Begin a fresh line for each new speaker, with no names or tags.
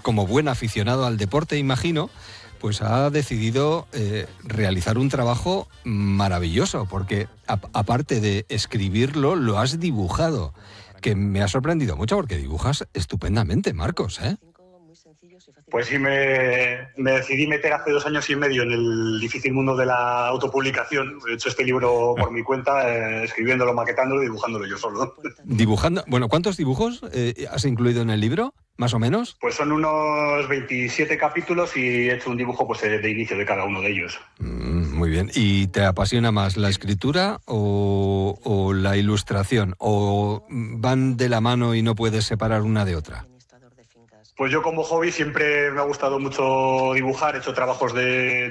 como buen aficionado al deporte, imagino, pues ha decidido realizar un trabajo maravilloso, porque aparte de escribirlo, lo has dibujado, que me ha sorprendido mucho porque dibujas estupendamente, Marcos, ¿eh?
Pues sí, me decidí meter hace 2 años y medio en el difícil mundo de la autopublicación. He hecho este libro por mi cuenta, escribiéndolo, maquetándolo y dibujándolo yo solo.
Dibujando, bueno, ¿cuántos dibujos has incluido en el libro, más o menos?
Pues son unos 27 capítulos y he hecho un dibujo pues, de inicio de cada uno de ellos.
Muy bien. ¿Y te apasiona más la escritura o la ilustración? ¿O van de la mano y no puedes separar una de otra?
Pues yo como hobby siempre me ha gustado mucho dibujar, he hecho trabajos de